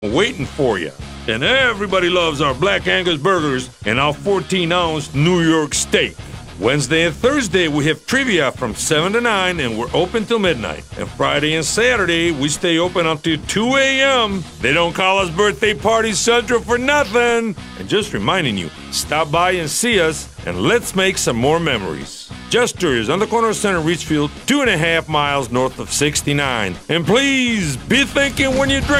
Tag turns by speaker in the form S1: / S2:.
S1: waiting for you. And everybody loves our Black Angus burgers and our 14-ounce New York steak. Wednesday and Thursday, we have trivia from 7 to 9, and we're open till midnight. And Friday and Saturday, we stay open until 2 a.m. They don't call us Birthday Party Central for nothing. And just reminding you, stop by and see us, and let's make some more memories. Jester's on the corner of Center Reachfield, 2.5 miles north of 69. And please, be thinking when you drink.